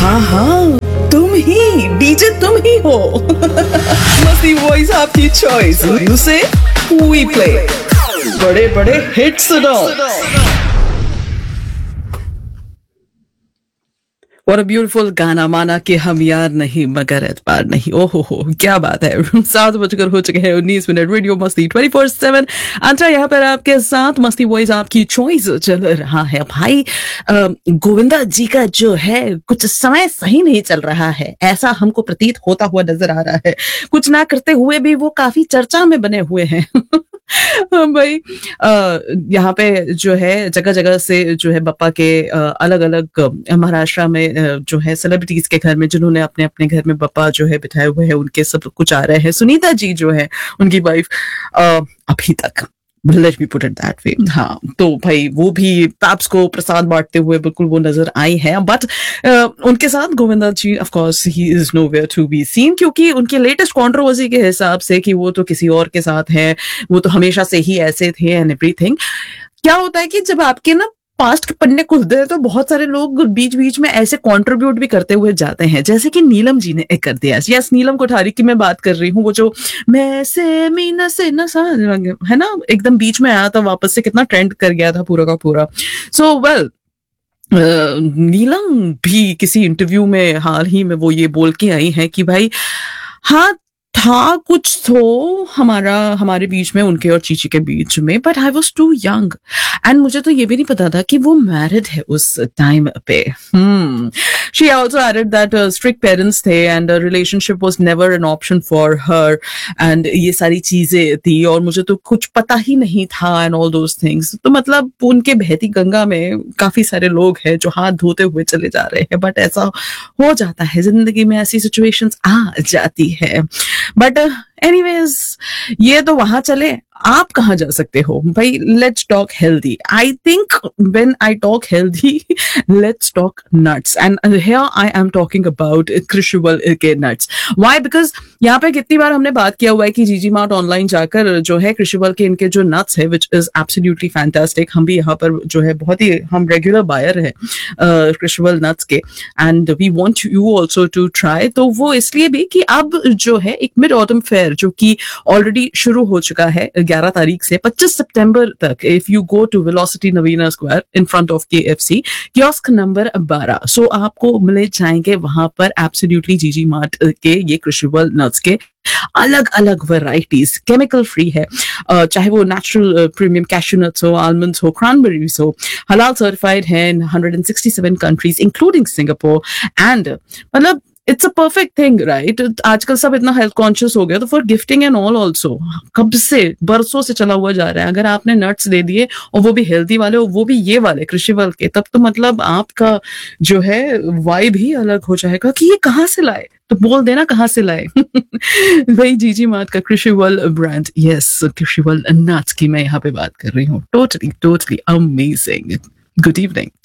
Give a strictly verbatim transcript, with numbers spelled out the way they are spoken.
हाँ हाँ, तुम ही डीजे, तुम ही हो। मस्ती वॉइस आपकी चॉइस, म्यूजिक वी प्ले, बड़े बड़े हिट्स सुनो। और ब्यूटीफुल गाना, माना कि हम यार नहीं मगर एतबार नहीं। ओहो हो, क्या बात है। सात बजकर हो चुके हैं उन्नीस मिनट। रेडियो मस्ती ट्वेंटी फोर सेवन अंतरा यहाँ पर आपके साथ, मस्ती वॉइस आपकी चॉइस चल रहा है। भाई अ, गोविंदा जी का जो है कुछ समय सही नहीं चल रहा है, ऐसा हमको प्रतीत होता हुआ नजर आ रहा है। कुछ ना करते हुए भी वो काफी चर्चा में बने हुए हैं। भाई अ, यहाँ पे जो है जगह जगह से जो है बप्पा के अलग अलग महाराष्ट्र में अ, जो है सेलिब्रिटीज के घर में, जिन्होंने अपने अपने घर में बप्पा जो है बिठाए हुए हैं, उनके सब कुछ आ रहे हैं। सुनीता जी जो है उनकी वाइफ, अभी तक, let me put it that way, हाँ, तो भाई वो भी पैप्स को प्रसाद बांटते हुए बिल्कुल वो नजर आई है। बट उनके साथ गोविंदा जी of course he is nowhere to be seen, क्योंकि उनके लेटेस्ट कंट्रोवर्सी के हिसाब से कि वो तो किसी और के साथ है, वो तो हमेशा से ही ऐसे थे एंड एवरीथिंग। क्या होता है कि जब आपके ना पास्ट के पन्ने खुलते हैं तो बहुत सारे लोग बीच बीच में ऐसे कंट्रीब्यूट भी करते हुए जाते हैं, जैसे कि नीलम जी ने कर दिया। यस, नीलम कोठारी की मैं बात कर रही हूँ, वो जो मैं से मीना से ना सा है ना, एकदम बीच में आया था, वापस से कितना ट्रेंड कर गया था पूरा का पूरा। सो वेल, नीलम भी किसी इंटरव्यू में हाल ही में वो ये बोल के आई है कि भाई हाँ था कुछ तो हमारा हमारे बीच में, उनके और चीची के बीच में, but I was to young and मुझे तो ये भी नहीं पता था कि वो मैरिड है उस टाइम पे। Hmm she also added that strict parents थे and relationship was never an option for her and ये सारी चीजें थी, और मुझे तो कुछ पता ही नहीं था एंड ऑल दोज थिंग्स। तो मतलब उनके बहती गंगा में काफी सारे लोग हैं जो हाथ धोते हुए चले जा रहे हैं, बट ऐसा हो जाता है जिंदगी में, ऐसी सिचुएशंस आ जाती है। बट एनीवेज, ये तो वहां चले, आप कहाँ जा सकते हो भाई? Let's talk healthy. I think when I talk healthy, let's talk nuts, and here I am talking about क्रिशुवल के नट्स। व्हाई? बिकॉज यहाँ पे कितनी बार हमने बात किया हुआ है कि जीजी मार्ट ऑनलाइन जाकर जो है क्रिशुवल के इनके जो नट्स है, विच इज एब्सोल्युटली फैंटास्टिक। हम भी यहाँ पर जो है बहुत ही हम रेगुलर बायर है क्रिशुवल नट्स के, and we want you also to try. तो वो इसलिए भी कि अब जो है एक मिड ऑटम फेयर जो कि ऑलरेडी शुरू हो चुका है ग्यारह तारीख से पच्चीस सितंबर तक। If you go to velocity Navina square in front of KFC, kiosk number बारह, सो आपको मिले जाएंगे वहां पर एब्सोल्युटली जीजी मार्ट के ये क्रिशुवल नट्स के अलग अलग वैरायटीज, केमिकल फ्री है, uh, चाहे वो नेचुरल प्रीमियम कैशू नट्स हो, आलमंड्स हो, क्रैनबेरीज हो, हलाल सर्टिफाइड है in one sixty seven countries including Singapore. And मतलब it's a perfect thing, right? आजकल सब इतना हेल्थ कॉन्शियस हो गया, तो for gifting and all also कब से, बरसों से चला हुआ जा रहा है। अगर आपने नट्स दे दिए और वो भी हेल्दी वाले, और वो भी ये वाले क्रिशुवल के, तब तो मतलब आपका जो है वाइब ही अलग हो जाएगा कि ये कहाँ से लाए, तो बोल देना कहाँ से लाए। वही जीजी मार्ट का क्रिशुवल ब्रांड, यस, क्रिशुवल नट्स की मैं यहाँ पे बात कर रही हूँ। Totally totally amazing. Good evening.